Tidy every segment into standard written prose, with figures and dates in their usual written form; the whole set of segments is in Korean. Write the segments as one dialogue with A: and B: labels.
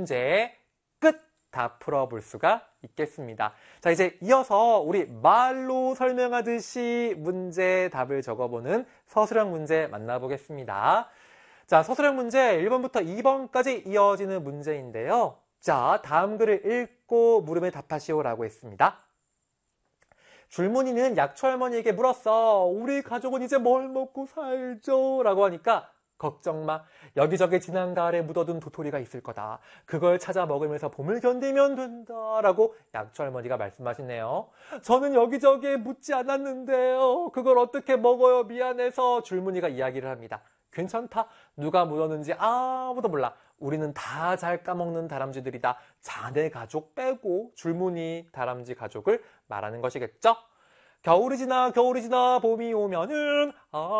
A: 문제 끝 다 풀어볼 수가 있겠습니다. 자, 이제 이어서 우리 말로 설명하듯이 문제 답을 적어보는 서술형 문제 만나보겠습니다. 자, 서술형 문제 1번부터 2번까지 이어지는 문제인데요. 자, 다음 글을 읽고 물음에 답하시오라고 했습니다. 줄무늬는 약초 할머니에게 물었어. 우리 가족은 이제 뭘 먹고 살죠? 라고 하니까 걱정 마. 여기저기 지난 가을에 묻어둔 도토리가 있을 거다. 그걸 찾아 먹으면서 봄을 견디면 된다. 라고 약초 할머니가 말씀하시네요. 저는 여기저기에 묻지 않았는데요. 그걸 어떻게 먹어요? 미안해서 줄무늬가 이야기를 합니다. 괜찮다. 누가 묻었는지 아무도 몰라. 우리는 다 잘 까먹는 다람쥐들이다. 자네 가족 빼고 줄무늬 다람쥐 가족을 말하는 것이겠죠? 겨울이 지나 봄이 오면은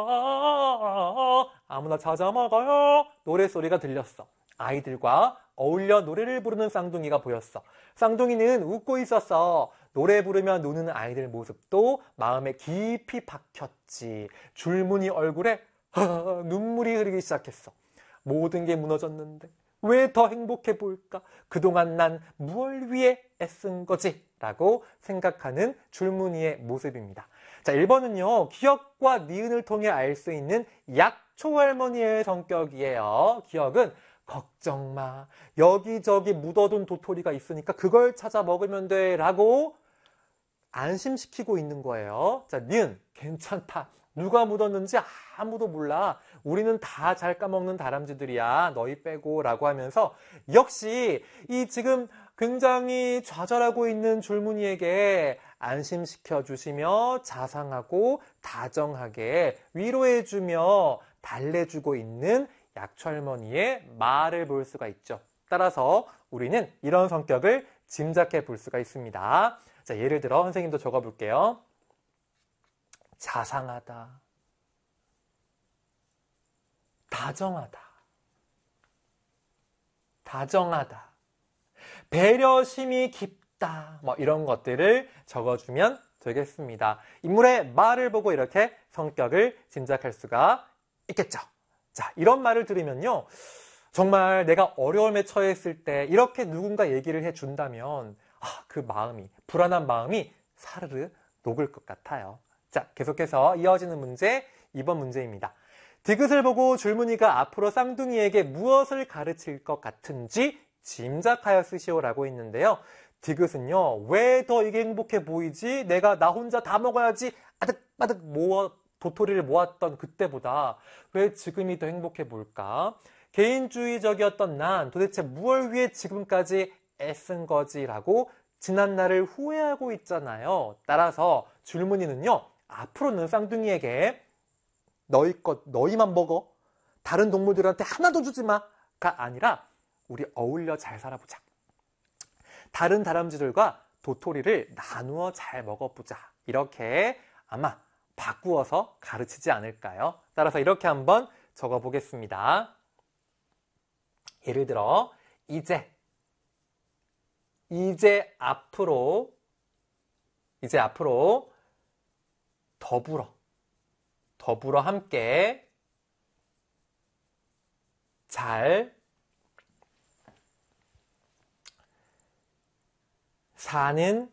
A: 아무나 찾아 먹어요. 노래소리가 들렸어. 아이들과 어울려 노래를 부르는 쌍둥이가 보였어. 쌍둥이는 웃고 있었어. 노래 부르며 노는 아이들 모습도 마음에 깊이 박혔지. 줄무늬 얼굴에 눈물이 흐르기 시작했어. 모든 게 무너졌는데 왜 더 행복해 보일까? 그동안 난 무얼 위해 애쓴 거지? 라고 생각하는 줄무늬의 모습입니다. 자, 1번은요. 기억과 니은을 통해 알 수 있는 약초 할머니의 성격이에요. 기억은 걱정 마. 여기저기 묻어둔 도토리가 있으니까 그걸 찾아 먹으면 돼. 라고 안심시키고 있는 거예요. 자, 니은 괜찮다. 누가 묻었는지 아무도 몰라. 우리는 다 잘 까먹는 다람쥐들이야. 너희 빼고 라고 하면서 역시 이 지금 굉장히 좌절하고 있는 줄무늬에게 안심시켜 주시며 자상하고 다정하게 위로해주며 달래주고 있는 약초 할머니의 말을 볼 수가 있죠. 따라서 우리는 이런 성격을 짐작해 볼 수가 있습니다. 자, 예를 들어 선생님도 적어볼게요. 자상하다, 다정하다, 배려심이 깊다, 뭐 이런 것들을 적어주면 되겠습니다. 인물의 말을 보고 이렇게 성격을 짐작할 수가 있겠죠. 자, 이런 말을 들으면요. 정말 내가 어려움에 처했을 때 이렇게 누군가 얘기를 해준다면 그 마음이, 불안한 마음이 사르르 녹을 것 같아요. 자, 계속해서 이어지는 문제 2번 문제입니다. 디귿을 보고 줄무늬가 앞으로 쌍둥이에게 무엇을 가르칠 것 같은지 짐작하여 쓰시오라고 있는데요. 디귿은요. 왜 더 이게 행복해 보이지? 내가 나 혼자 다 먹어야지 아득바득 도토리를 모았던 그때보다 왜 지금이 더 행복해 보일까? 개인주의적이었던 난 도대체 무엇을 위해 지금까지 애쓴 거지라고 지난 날을 후회하고 있잖아요. 따라서 줄무늬는요. 앞으로는 쌍둥이에게 너희 것 너희만 먹어. 다른 동물들한테 하나도 주지 마가 아니라 우리 어울려 잘 살아보자. 다른 다람쥐들과 도토리를 나누어 잘 먹어보자. 이렇게 아마 바꾸어서 가르치지 않을까요? 따라서 이렇게 한번 적어보겠습니다. 예를 들어 이제 앞으로 더불어 함께 잘 사는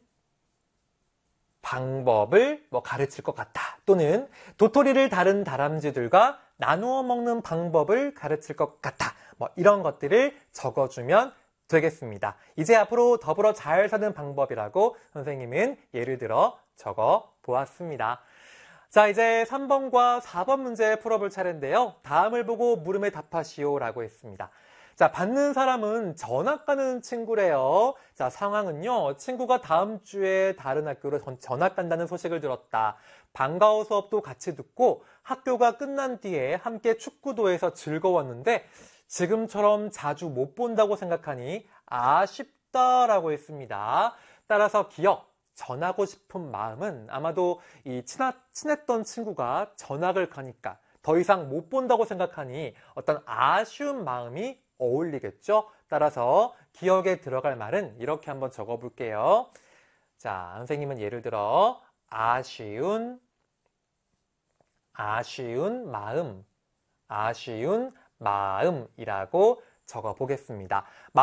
A: 방법을 가르칠 것 같다. 또는 도토리를 다른 다람쥐들과 나누어 먹는 방법을 가르칠 것 같다. 이런 것들을 적어주면 되겠습니다. 이제 앞으로 더불어 잘 사는 방법이라고 선생님은 예를 들어 적어 보았습니다. 자, 이제 3번과 4번 문제 풀어볼 차례인데요. 다음을 보고 물음에 답하시오라고 했습니다. 자, 받는 사람은 전학 가는 친구래요. 자, 상황은요. 친구가 다음 주에 다른 학교로 전학 간다는 소식을 들었다. 방과후 수업도 같이 듣고 학교가 끝난 뒤에 함께 축구도 해서 즐거웠는데 지금처럼 자주 못 본다고 생각하니 아쉽다라고 했습니다. 따라서 기억, 전하고 싶은 마음은 아마도 이 친했던 친구가 전학을 가니까 더 이상 못 본다고 생각하니 어떤 아쉬운 마음이 어울리겠죠? 따라서 기억에 들어갈 말은 이렇게 한번 적어볼게요. 자, 선생님은 예를 들어 아쉬운 마음이라고 적어보겠습니다.